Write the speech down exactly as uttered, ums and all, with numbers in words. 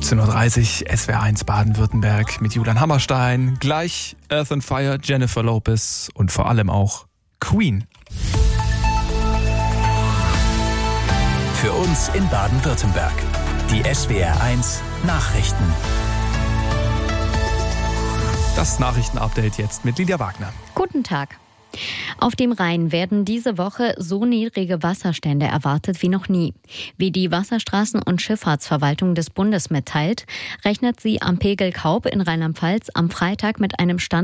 siebzehn Uhr dreißig, S W R eins Baden-Württemberg mit Julian Hammerstein. Gleich Earth and Fire, Jennifer Lopez und vor allem auch Queen. Für uns in Baden-Württemberg. Die S W R eins Nachrichten. Das Nachrichtenupdate jetzt mit Lydia Wagner. Guten Tag. Auf dem Rhein werden diese Woche so niedrige Wasserstände erwartet wie noch nie. Wie die Wasserstraßen- und Schifffahrtsverwaltung des Bundes mitteilt, rechnet sie am Pegel Kaub in Rheinland-Pfalz am Freitag mit einem Stand